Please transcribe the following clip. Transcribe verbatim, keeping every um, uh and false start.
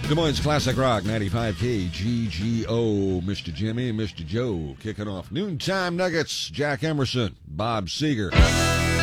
Des Moines Classic Rock, ninety-five K G G O. Mister Jimmy and Mister Joe kicking off Noontime Nuggets. Jack Emerson, Bob Seger.